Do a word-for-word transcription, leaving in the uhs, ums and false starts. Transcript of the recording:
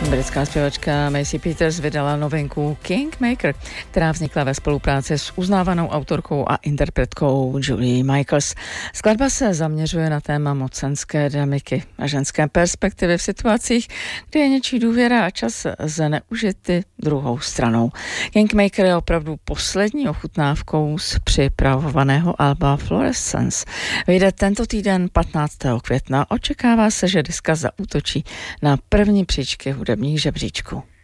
Britská zpěvačka Macy Peters vydala novinku Kingmaker, která vznikla ve spolupráci s uznávanou autorkou a interpretkou Julie Michaels. Skladba se zaměřuje na téma mocenské dynamiky a ženské perspektivy v situacích, kdy je něčí důvěra a čas zneužity druhou stranou. Kingmaker je opravdu poslední ochutnávkou z připravovaného alba Fluorescence. Vyjde tento týden patnáctého května. Očekává se, že deska zaútočí na první příčky hudebních žebříčků.